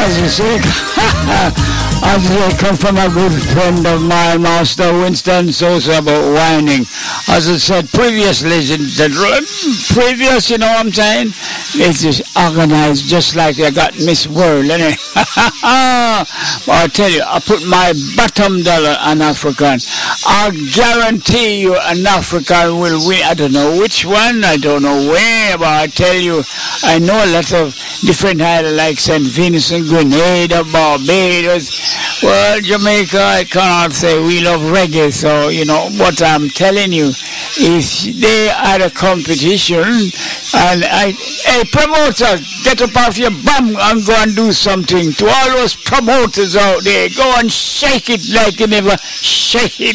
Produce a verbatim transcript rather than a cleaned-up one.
as you say, as they come from a good friend of mine, Master Winston Sosa, about whining. As I said previously, previous, you know what I'm saying? It's just organized just like they got Miss World, innit? But I tell you, I put my bottom dollar on African. I guarantee you an African will win. I don't know which one, I don't know where, but I tell you, I know a lot of different islands like Saint Vincent, Grenada, Barbados. Well, Jamaica, I cannot say we love reggae, so, you know, what I'm telling you is they are a competition, and I, hey, promoter, get up off your bum and go and do something. To all those promoters out there, go and shake it like you never shake it